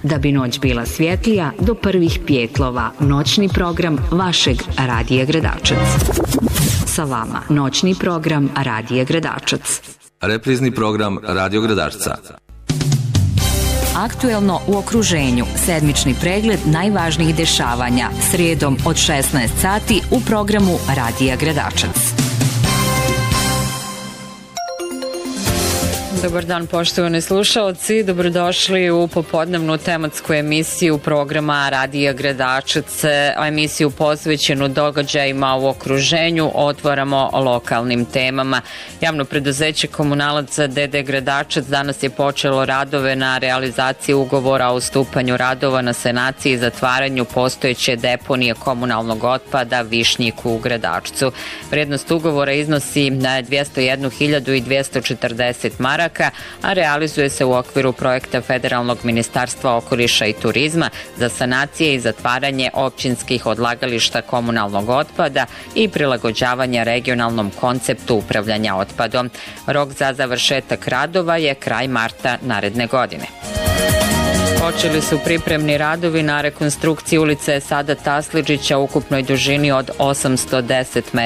Da bi noć bila svjetlija, do prvih pjetlova noćni program vašeg Radija Gradačac. Sa vama noćni program Radija Gradačac. Reprizni program Radio Gradačca. Aktuelno u okruženju, sedmični pregled najvažnijih dešavanja, srijedom od 16 sati u programu Radija Gradačac. Dobar dan poštovani slušalci, dobrodošli u popodnevnu tematsku emisiju programa Radija Gradačac, emisiju posvećenu događajima u okruženju, otvaramo lokalnim temama. Javno preduzeće Komunalac DD Gradačac danas je počelo radove na realizaciji ugovora o ustupanju radova na sanaciji i zatvaranju postojeće deponije komunalnog otpada Višnjik u Gradačcu. Vrijednost ugovora iznosi 201.240 maraka, a realizuje se u okviru projekta Federalnog ministarstva okoliša i turizma za sanacije i zatvaranje općinskih odlagališta komunalnog otpada i prilagođavanja regionalnom konceptu upravljanja otpadom. Rok za završetak radova je kraj marta naredne godine. Počeli su pripremni radovi na rekonstrukciji ulice Sada Tasliđića u ukupnoj dužini od 810 metara.